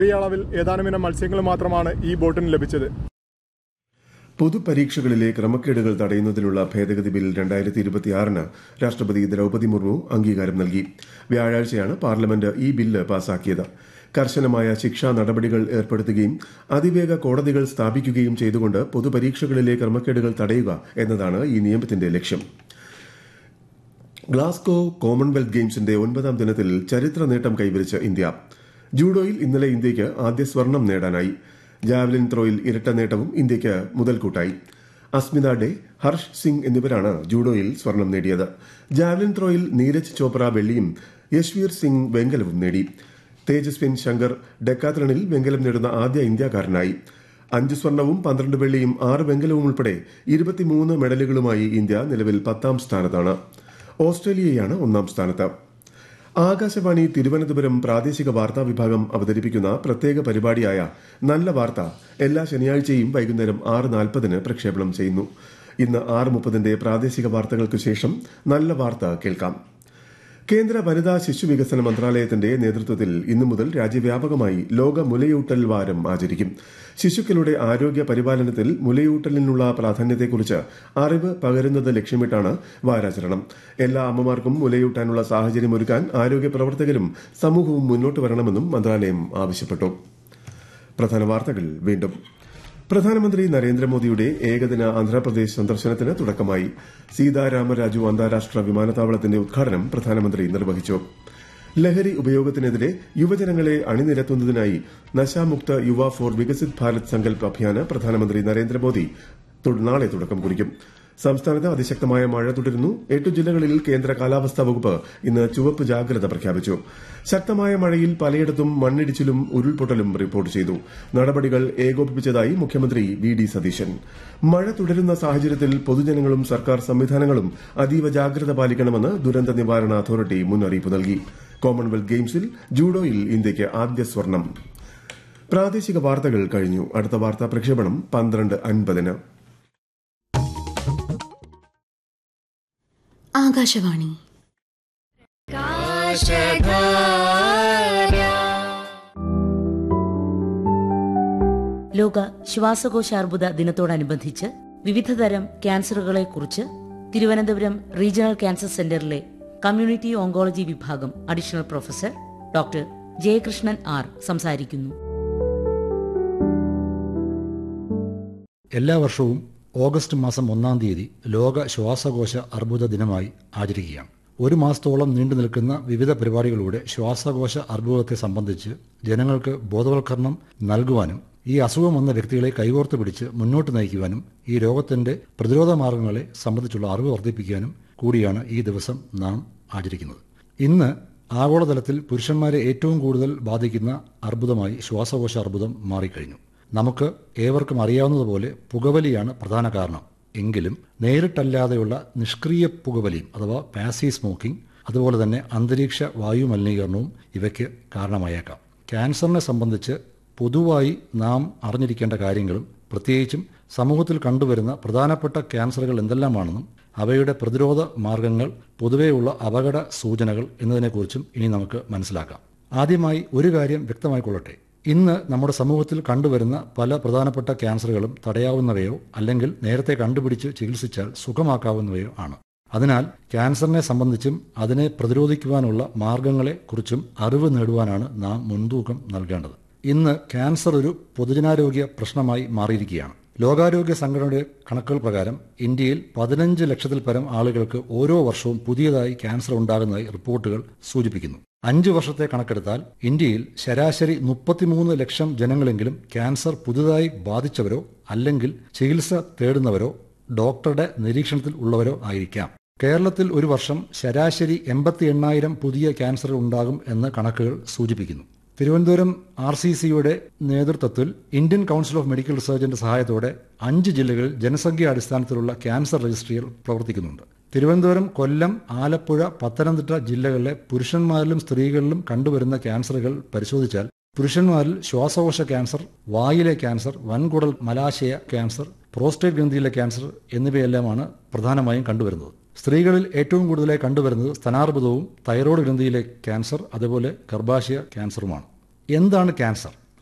ചെറിയ അളവിൽ ഏതാനുമിനം മത്സ്യങ്ങൾ മാത്രമാണ് ഈ ബോട്ടിന് ലഭിച്ചത്. പൊതുപരീക്ഷകളിലെ ക്രമക്കേടുകൾ തടയുന്നതിനുള്ള ഭേദഗതി ബിൽ 2026 രാഷ്ട്രപതി ദ്രൌപദി മുർമു അംഗീകാരം നൽകി. വ്യാഴാഴ്ചയാണ് പാർലമെന്റ് ഈ ബില്ല് പാസാക്കിയത്. കർശനമായ ശിക്ഷാ നടപടികൾ ഏർപ്പെടുത്തുകയും അതിവേഗ കോടതികൾ സ്ഥാപിക്കുകയും ചെയ്തുകൊണ്ട് പൊതുപരീക്ഷകളിലെ ക്രമക്കേടുകൾ തടയുക എന്നതാണ് ഈ നിയമത്തിന്റെ ലക്ഷ്യം. ഗ്ലാസ്ഗോ കോമൺവെൽത്ത് ഗെയിംസിന്റെ 9ാം ദിനത്തിൽ ചരിത്ര നേട്ടം കൈവരിച്ച ഇന്ത്യ. ജൂഡോയിൽ ഇന്നലെ ഇന്ത്യയ്ക്ക് ആദ്യ സ്വർണം നേടാനായി. ജാവലിൻ ത്രോയിൽ ഇരട്ട നേട്ടവും ഇന്ത്യയ്ക്ക് മുതൽക്കൂട്ടായി. അസ്മിത ഡേ, ഹർഷ് സിംഗ് എന്നിവരാണ് ജൂഡോയിൽ സ്വർണം നേടിയത്. ജാവലിൻ ത്രോയിൽ നീരജ് ചോപ്ര വെള്ളിയും യശ്വീർ സിംഗ് വെങ്കലവും നേടി. തേജസ്വിൻ ശങ്കർ ഡെക്കാത്തലണിൽ വെങ്കലം നേടുന്ന ആദ്യ ഇന്ത്യക്കാരനായി. 5 സ്വർണവും 12 വെള്ളിയും 6 വെങ്കലവും ഉൾപ്പെടെ 23 മെഡലുകളുമായി ഇന്ത്യ നിലവിൽ 10ാം സ്ഥാനത്താണ്. ഓസ്ട്രേലിയയാണ് 1ാം സ്ഥാനത്ത്. ആകാശവാണി തിരുവനന്തപുരം പ്രാദേശിക വാർത്താ വിഭാഗം അവതരിപ്പിക്കുന്ന പ്രത്യേക പരിപാടിയായ നല്ല വാർത്ത എല്ലാ ശനിയാഴ്ചയും വൈകുന്നേരം 6:40 പ്രക്ഷേപണം ചെയ്യുന്നു. ഇന്ന് 6:30 പ്രാദേശിക വാർത്തകൾക്ക് ശേഷം നല്ല വാർത്ത കേൾക്കാം. കേന്ദ്ര വനിതാ ശിശു വികസന മന്ത്രാലയത്തിന്റെ നേതൃത്വത്തിൽ ഇന്നു മുതൽ രാജ്യവ്യാപകമായി ലോക മുലയൂട്ടൽ വാരം ആചരിക്കും. ശിശുക്കളുടെ ആരോഗ്യ പരിപാലനത്തിൽ മുലയൂട്ടലിനുള്ള പ്രാധാന്യത്തെക്കുറിച്ച് അറിവ് പകരുന്നത് ലക്ഷ്യമിട്ടാണ് വാരാചരണം. എല്ലാ അമ്മമാർക്കും മുലയൂട്ടാനുള്ള സാഹചര്യമൊരുക്കാൻ ആരോഗ്യ പ്രവർത്തകരും സമൂഹവും മുന്നോട്ട് വരണമെന്നും മന്ത്രാലയം ആവശ്യപ്പെട്ടു. പ്രധാന വാർത്തകൾ വീണ്ടും. പ്രധാനമന്ത്രി നരേന്ദ്രമോദിയുടെ ഏകദിന ആന്ധ്രാപ്രദേശ് സന്ദർശനത്തിന് തുടക്കമായി. സീതാരാമരാജു അന്താരാഷ്ട്ര വിമാനത്താവളത്തിന്റെ ഉദ്ഘാടനം പ്രധാനമന്ത്രി നിർവഹിച്ചു. ലഹരി ഉപയോഗത്തിനെതിരെ യുവജനങ്ങളെ അണിനിരത്തുന്നതിനായി നശാമുക്ത യുവ ഫോർ വികസിത് ഭാരത് സങ്കൽപ് അഭിയാന് പ്രധാനമന്ത്രി നരേന്ദ്രമോദി നാളെ തുടക്കം കുറിക്കും. സംസ്ഥാനത്ത് അതിശക്തമായ മഴ തുടരുന്നു. 8 ജില്ലകളിൽ കേന്ദ്ര കാലാവസ്ഥാ വകുപ്പ് ഇന്ന് ചുവപ്പ് ജാഗ്രത പ്രഖ്യാപിച്ചു. ശക്തമായ മഴയിൽ പലയിടത്തും മണ്ണിടിച്ചിലും ഉരുൾപൊട്ടലും റിപ്പോർട്ട് ചെയ്തു. നടപടികൾ ഏകോപിപ്പിച്ചതായി മുഖ്യമന്ത്രി വി.ഡി. സതീശൻ. മഴ തുടരുന്ന സാഹചര്യത്തിൽ പൊതുജനങ്ങളും സർക്കാർ സംവിധാനങ്ങളും അതീവ ജാഗ്രത പാലിക്കണമെന്ന് ദുരന്ത നിവാരണ അതോറിറ്റി മുന്നറിയിപ്പ് നൽകി. കോമൺവെൽത്ത് ഗെയിംസിൽ ജൂഡോയിൽ ഇന്ത്യയ്ക്ക് ആദ്യ സ്വർണം. പ്രാദേശിക വാർത്തകൾ കഴിഞ്ഞു. അടുത്ത വാർത്താ പ്രക്ഷേപണം 12:50. ആകാശവാണി. ലോക ശ്വാസകോശാർബുദ ദിനത്തോടനുബന്ധിച്ച് വിവിധതരം ക്യാൻസറുകളെക്കുറിച്ച് തിരുവനന്തപുരം റീജിയണൽ ക്യാൻസർ സെന്ററിലെ കമ്മ്യൂണിറ്റി ഓങ്കോളജി വിഭാഗം additional professor doctor Jayakrishnan R സംസാരിക്കുന്നു. എല്ലാ വർഷവും ഓഗസ്റ്റ് മാസം 1-ാം തീയതി ലോക ശ്വാസകോശ അർബുദ ദിനമായി ആചരിക്കുകയാണ്. ഒരു മാസത്തോളം നീണ്ടു നിൽക്കുന്ന വിവിധ പരിപാടികളിലൂടെ ശ്വാസകോശ അർബുദത്തെ സംബന്ധിച്ച് ജനങ്ങൾക്ക് ബോധവൽക്കരണം നൽകുവാനും ഈ അസുഖം വന്ന വ്യക്തികളെ കൈകോർത്ത് പിടിച്ച് മുന്നോട്ട് നയിക്കുവാനും ഈ രോഗത്തിന്റെ പ്രതിരോധ മാർഗങ്ങളെ സംബന്ധിച്ചുള്ള അറിവ് വർദ്ധിപ്പിക്കാനും കൂടിയാണ് ഈ ദിവസം നാം ആചരിക്കുന്നത്. ഇന്ന് ആഗോളതലത്തിൽ പുരുഷന്മാരെ ഏറ്റവും കൂടുതൽ ബാധിക്കുന്ന അർബുദമായി ശ്വാസകോശ അർബുദം മാറിക്കഴിഞ്ഞു. നമുക്ക് ഏവർക്കും അറിയാവുന്നതുപോലെ പുകവലിയാണ് പ്രധാന കാരണം. എങ്കിലും നേരിട്ടല്ലാതെയുള്ള നിഷ്ക്രിയ പുകവലിയും അഥവാ പാസീവ് സ്മോക്കിംഗ്, അതുപോലെ തന്നെ അന്തരീക്ഷ വായു മലിനീകരണവും ഇവയ്ക്ക് കാരണമായേക്കാം. ക്യാൻസറിനെ സംബന്ധിച്ച് പൊതുവായി നാം അറിഞ്ഞിരിക്കേണ്ട കാര്യങ്ങളും പ്രത്യേകിച്ചും സമൂഹത്തിൽ കണ്ടുവരുന്ന പ്രധാനപ്പെട്ട ക്യാൻസറുകൾ എന്തെല്ലാമാണെന്നും അവയുടെ പ്രതിരോധ മാർഗങ്ങൾ, പൊതുവെയുള്ള അപകട സൂചനകൾ എന്നതിനെക്കുറിച്ചും ഇനി നമുക്ക് മനസ്സിലാക്കാം. ആദ്യമായി ഒരു കാര്യം വ്യക്തമായിക്കൊള്ളട്ടെ. ഇന്ന് നമ്മുടെ സമൂഹത്തിൽ കണ്ടുവരുന്ന പല പ്രധാനപ്പെട്ട ക്യാൻസറുകളും തടയാവുന്നവയോ അല്ലെങ്കിൽ നേരത്തെ കണ്ടുപിടിച്ച് ചികിത്സിച്ചാൽ സുഖമാക്കാവുന്നവയോ ആണ്. അതിനാൽ ക്യാൻസറിനെ സംബന്ധിച്ചും അതിനെ പ്രതിരോധിക്കുവാനുള്ള മാർഗങ്ങളെക്കുറിച്ചും അറിവ് നേടുവാനാണ് നാം മുൻതൂക്കം നൽകേണ്ടത്. ഇന്ന് ക്യാൻസർ ഒരു പൊതുജനാരോഗ്യ പ്രശ്നമായി മാറിയിരിക്കുകയാണ്. ലോകാരോഗ്യ സംഘടനയുടെ കണക്കുകൾ പ്രകാരം ഇന്ത്യയിൽ 15 ലക്ഷത്തിൽ പരം ആളുകൾക്ക് ഓരോ വർഷവും പുതിയതായി ക്യാൻസർ ഉണ്ടാകുന്നതായി റിപ്പോർട്ടുകൾ സൂചിപ്പിക്കുന്നു. 5 വർഷത്തെ കണക്കെടുത്താൽ ഇന്ത്യയിൽ ശരാശരി 33 ലക്ഷം ജനങ്ങളെങ്കിലും ക്യാൻസർ പുതുതായി ബാധിച്ചവരോ അല്ലെങ്കിൽ ചികിത്സ തേടുന്നവരോ ഡോക്ടറുടെ നിരീക്ഷണത്തിൽ ഉള്ളവരോ ആയിരിക്കാം. കേരളത്തിൽ ഒരു വർഷം ശരാശരി 88,000 പുതിയ ക്യാൻസർ ഉണ്ടാകും എന്ന് കണക്കുകൾ സൂചിപ്പിക്കുന്നു. തിരുവനന്തപുരം RCCയുടെ നേതൃത്വത്തിൽ ഇന്ത്യൻ കൗൺസിൽ ഓഫ് മെഡിക്കൽ റിസർച്ചിന്റെ സഹായത്തോടെ 5 ജില്ലകളിൽ ജനസംഖ്യാടിസ്ഥാനത്തിലുള്ള ക്യാൻസർ രജിസ്ട്രികൾ പ്രവർത്തിക്കുന്നുണ്ട്. തിരുവനന്തപുരം, കൊല്ലം, ആലപ്പുഴ, പത്തനംതിട്ട ജില്ലകളിലെ പുരുഷന്മാരിലും സ്ത്രീകളിലും കണ്ടുവരുന്ന ക്യാൻസറുകൾ പരിശോധിച്ചാൽ പുരുഷന്മാരിൽ ശ്വാസകോശ ക്യാൻസർ, വായിലെ ക്യാൻസർ, വൻകുടൽ മലാശയ ക്യാൻസർ, പ്രോസ്റ്റേറ്റ് ഗ്രന്ഥിയിലെ ക്യാൻസർ എന്നിവയെല്ലാമാണ് പ്രധാനമായും കണ്ടുവരുന്നത്. സ്ത്രീകളിൽ ഏറ്റവും കൂടുതലായി കണ്ടുവരുന്നത് സ്തനാർബുദവും തൈറോയ്ഡ് ഗ്രന്ഥിയിലെ ക്യാൻസർ, അതുപോലെ ഗർഭാശയ ക്യാൻസറുമാണ്. എന്താണ് ക്യാൻസർ?